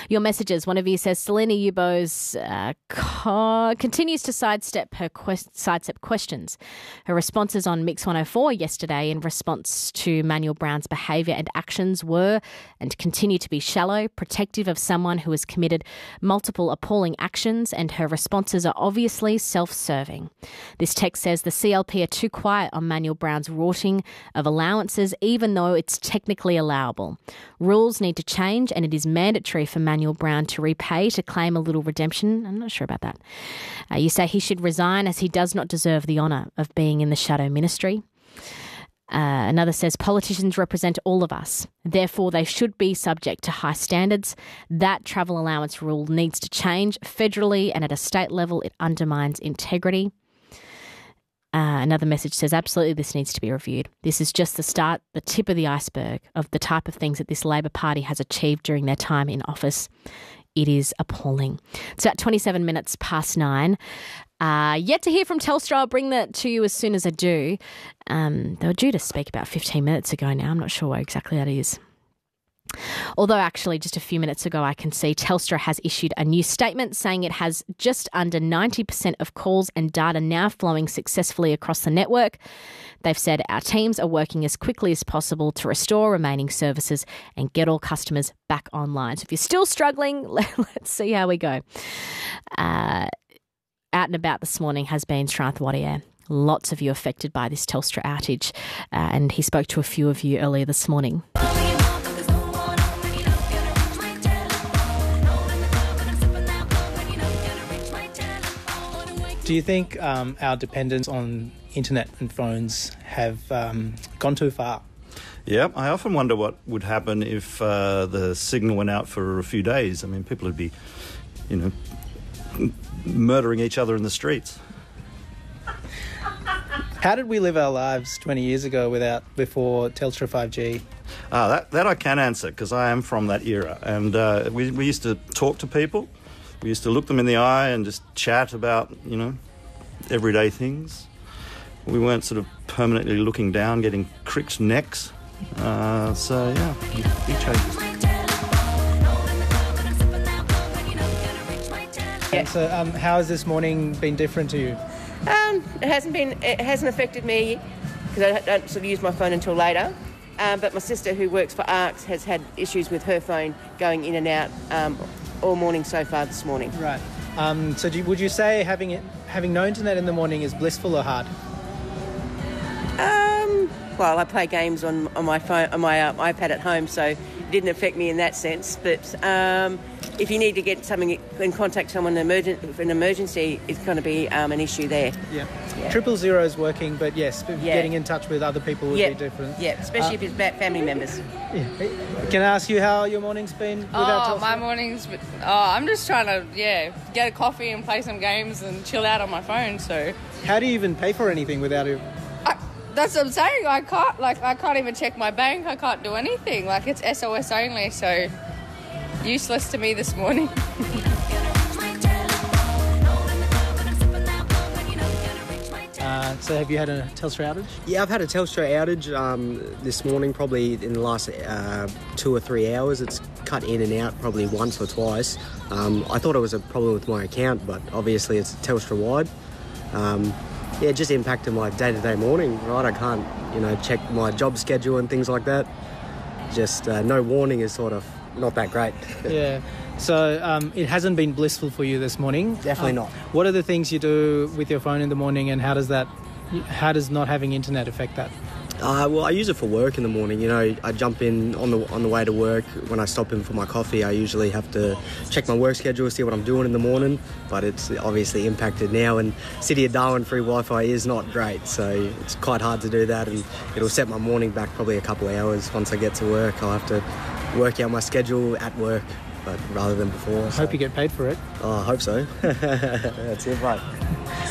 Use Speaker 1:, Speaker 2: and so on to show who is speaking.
Speaker 1: Your messages. One of you says Selena Ubos continues to sidestep questions. Her responses on Mix 104 yesterday in response to Manuel Brown's behaviour and actions were and continue to be shallow, protective of someone who has committed multiple appalling actions, and her responses are obviously self-serving. This text says the CLP are too quiet on Manuel Brown's rorting of allowances, even though it's technically allowable. Rules need to change, and it is mandatory for Manuel Brown to repay to claim a little redemption. I'm not sure about that. You say he should resign as he does not deserve the honour of being in the shadow ministry. Another says politicians represent all of us. Therefore, they should be subject to high standards. That travel allowance rule needs to change federally, and at a state level, it undermines integrity. Another message says, absolutely, this needs to be reviewed. This is just the start, the tip of the iceberg of the type of things that this Labor Party has achieved during their time in office. It is appalling. It's about 27 minutes past 9. Yet to hear from Telstra. I'll bring that to you as soon as I do. They were due to speak about 15 minutes ago now. I'm not sure where exactly that is. Although actually just a few minutes ago I can see Telstra has issued a new statement saying it has just under 90% of calls and data now flowing successfully across the network. They've said our teams are working as quickly as possible to restore remaining services and get all customers back online. So if you're still struggling, let's see how we go. Out and about this morning has been Shranth Wadier. Lots of you affected by this Telstra outage, and he spoke to a few of you earlier this morning.
Speaker 2: Do you think our dependence on internet and phones have gone too far?
Speaker 3: Yeah, I often wonder what would happen if the signal went out for a few days. I mean, people would be, murdering each other in the streets.
Speaker 2: How did we live our lives 20 years ago before Telstra 5G?
Speaker 3: That I can answer, because I am from that era. And we used to talk to people. We used to look them in the eye and just chat about, everyday things. We weren't sort of permanently looking down, getting cricked necks. So, yeah, big changes.
Speaker 2: Yeah. So, how has this morning been different to you?
Speaker 4: It hasn't affected me because I don't sort of use my phone until later. But my sister, who works for ARCS, has had issues with her phone going in and out all morning so far this morning.
Speaker 2: Right. So would you say having no internet in the morning is blissful or hard?
Speaker 4: Well, I play games on my phone, on my iPad at home, so it didn't affect me in that sense. But if you need to get something in contact someone for an emergency, it's going to be an issue there.
Speaker 2: Yeah. 000 is working, but yes, getting in touch with other people would be different.
Speaker 4: Yeah, especially if it's about family members.
Speaker 2: Yeah. Can I ask you how your morning's been without Telstra?
Speaker 5: My morning's... I'm just trying to, get a coffee and play some games and chill out on my phone, so...
Speaker 2: How do you even pay for anything without it?
Speaker 5: That's what I'm saying. I can't even check my bank. I can't do anything. It's SOS only, so useless to me this morning.
Speaker 2: So have you had a Telstra outage?
Speaker 6: Yeah, I've had a Telstra outage this morning, probably in the last 2 or 3 hours. It's cut in and out probably once or twice. I thought it was a problem with my account, but obviously it's Telstra-wide. It just impacted my day-to-day morning, right? I can't, check my job schedule and things like that. Just no warning is sort of not that great.
Speaker 2: Yeah. So it hasn't been blissful for you this morning?
Speaker 6: Definitely not.
Speaker 2: What are the things you do with your phone in the morning, and how does not having internet affect that?
Speaker 6: Well, I use it for work in the morning. I jump in on the way to work. When I stop in for my coffee, I usually have to check my work schedule, see what I'm doing in the morning. But it's obviously impacted now, and City of Darwin free Wi-Fi is not great, so it's quite hard to do that, and it'll set my morning back probably a couple of hours. Once I get to work, I'll have to work out my schedule at work, but rather than before.
Speaker 2: I hope you get paid for it.
Speaker 6: I hope so. That's it, right.